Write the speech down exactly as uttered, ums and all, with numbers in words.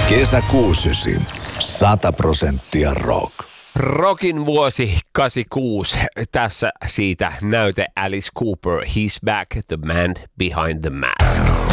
Kesä kuusikymmentäyhdeksän. sata prosenttia rock. Rockin vuosi kahdeksankymmentäkuusi. Tässä siitä näyte Alice Cooper. He's back, the man behind the mask.